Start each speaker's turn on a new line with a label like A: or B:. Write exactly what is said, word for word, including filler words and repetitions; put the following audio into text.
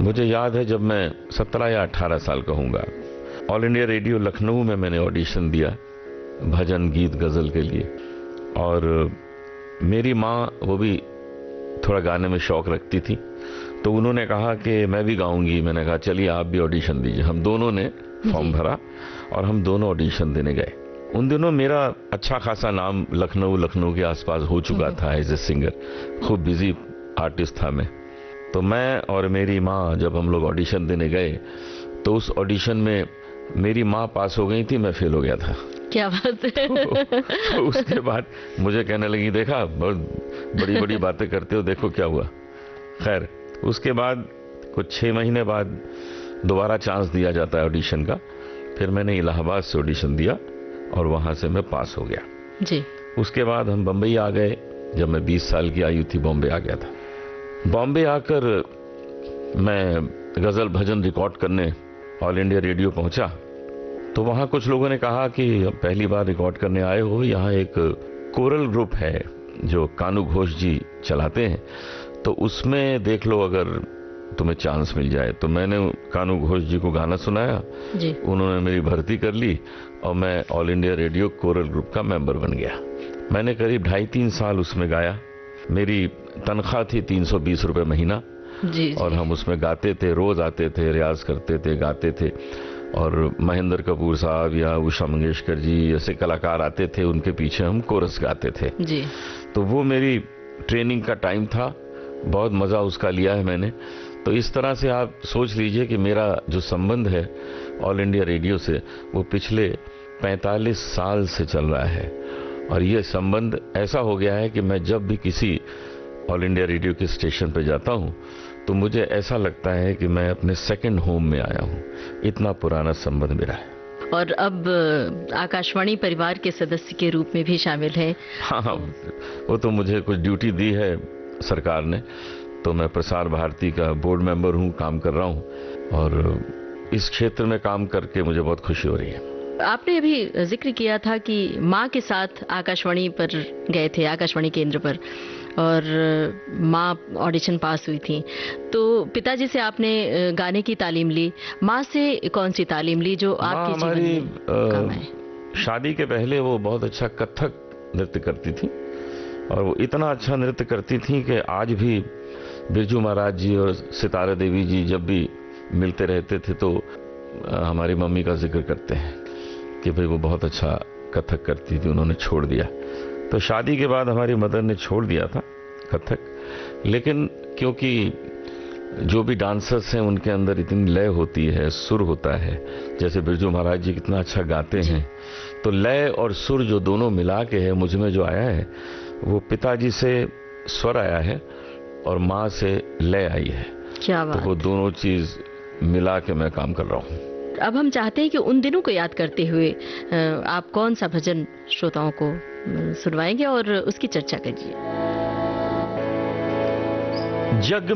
A: मुझे याद है जब मैं सत्रह या अठारह साल का हूँगा, ऑल इंडिया रेडियो लखनऊ में मैंने ऑडिशन दिया भजन गीत गज़ल के लिए। और मेरी माँ वो भी थोड़ा गाने में शौक रखती थी, तो उन्होंने कहा कि मैं भी गाऊंगी। मैंने कहा चलिए आप भी ऑडिशन दीजिए। हम दोनों ने फॉर्म भरा और हम दोनों ऑडिशन देने गए। उन दिनों मेरा अच्छा खासा नाम लखनऊ लखनऊ के आसपास हो चुका था एज ए सिंगर, खूब बिजी आर्टिस्ट था मैं। तो मैं और मेरी माँ जब हम लोग ऑडिशन देने गए तो उस ऑडिशन में मेरी माँ पास हो गई थी, मैं फेल हो गया था।
B: क्या बात है।
A: तो, तो उसके बाद मुझे कहने लगी, देखा बहुत बड़ी बड़ी बातें करते हो, देखो क्या हुआ। खैर उसके बाद कुछ छः महीने बाद दोबारा चांस दिया जाता है ऑडिशन का। फिर मैंने इलाहाबाद से ऑडिशन दिया और वहाँ से मैं पास हो गया
B: जी।
A: उसके बाद हम बम्बई आ गए। जब मैं बीस साल की आयु थी बॉम्बे आ गया था। बॉम्बे आकर मैं गज़ल भजन रिकॉर्ड करने ऑल इंडिया रेडियो पहुंचा, तो वहाँ कुछ लोगों ने कहा कि पहली बार रिकॉर्ड करने आए हो, यहाँ एक कोरल ग्रुप है जो कानू घोष जी चलाते हैं, तो उसमें देख लो अगर तुम्हें चांस मिल जाए। तो मैंने कानू घोष जी को गाना सुनाया
B: जी।
A: उन्होंने मेरी भर्ती कर ली और मैं all India radio coral group का मेंबर बन गया। मैंने करीब ढाई तीन साल उसमें गाया। मेरी तनख्वाह थी तीन सौ बीस रुपये महीना
B: जी, जी।
A: और हम उसमें गाते थे, रोज आते थे, रियाज करते थे, गाते थे। और महेंद्र कपूर साहब या उषा मंगेशकर जी ऐसे कलाकार आते थे, उनके पीछे हम कोरस गाते थे
B: जी।
A: तो वो मेरी ट्रेनिंग का टाइम था, बहुत मज़ा उसका लिया है मैंने। तो इस तरह से आप सोच लीजिए कि मेरा जो संबंध है ऑल इंडिया रेडियो से वो पिछले पैंतालीस साल से चल रहा है। और ये संबंध ऐसा हो गया है कि मैं जब भी किसी ऑल इंडिया रेडियो के स्टेशन पे जाता हूँ तो मुझे ऐसा लगता है कि मैं अपने सेकंड होम में आया हूँ। इतना पुराना संबंध मेरा है।
B: और अब आकाशवाणी परिवार के सदस्य के रूप में भी शामिल है।
A: हाँ हाँ, वो तो मुझे कुछ ड्यूटी दी है सरकार ने, तो मैं प्रसार भारती का बोर्ड मेंबर हूँ, काम कर रहा हूँ और इस क्षेत्र में काम करके मुझे बहुत खुशी हो रही है।
B: आपने अभी जिक्र किया था कि माँ के साथ आकाशवाणी पर गए थे, आकाशवाणी केंद्र पर, और माँ ऑडिशन पास हुई थी, तो पिताजी से आपने गाने की तालीम ली। माँ से कौन सी तालीम ली जो आपके जीवन में काम आए?
A: शादी के पहले वो बहुत अच्छा कथक नृत्य करती थी और वो इतना अच्छा नृत्य करती थी कि आज भी बिरजू महाराज जी और सितारा देवी जी जब भी मिलते रहते थे तो हमारी मम्मी का जिक्र करते हैं कि भाई वो बहुत अच्छा कथक करती थी, उन्होंने छोड़ दिया। तो शादी के बाद हमारी मदर ने छोड़ दिया था कथक, लेकिन क्योंकि जो भी डांसर्स हैं उनके अंदर इतनी लय होती है, सुर होता है, जैसे बिरजू महाराज जी कितना अच्छा गाते हैं, तो लय और सुर जो दोनों मिला के है मुझ में जो आया है वो पिताजी से स्वर आया है और माँ से लय आई है।
B: क्या बात।
A: तो वो दोनों चीज मिला के मैं काम कर रहा हूँ।
B: अब हम चाहते हैं कि उन दिनों को याद करते हुए आप कौन सा भजन श्रोताओं को सुनवाएंगे और उसकी चर्चा कीजिए।
A: जग